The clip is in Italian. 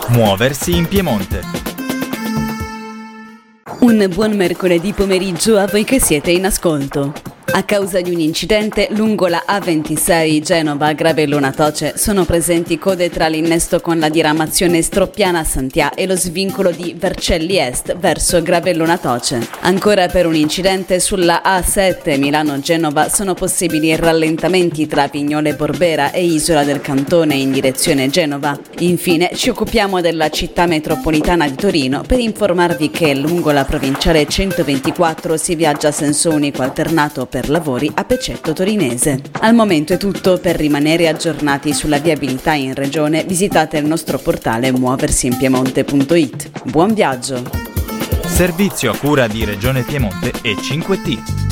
Muoversi in Piemonte. Un buon mercoledì pomeriggio a voi che siete in ascolto. A causa di un incidente lungo la A26 Genova-Gravelona Toce sono presenti code tra l'innesto con la diramazione Stroppiana-Santià e lo svincolo di Vercelli Est verso Gravellona Toce. Ancora per un incidente sulla A7 Milano-Genova sono possibili rallentamenti tra Vignole Borbera e Isola del Cantone in direzione Genova. Infine ci occupiamo della città metropolitana di Torino per informarvi che lungo la provinciale 124 si viaggia a senso unico alternato per lavori a Pecetto Torinese. Al momento è tutto. Per rimanere aggiornati sulla viabilità in regione visitate il nostro portale muoversiinpiemonte.it. Buon viaggio! Servizio a cura di Regione Piemonte e 5T.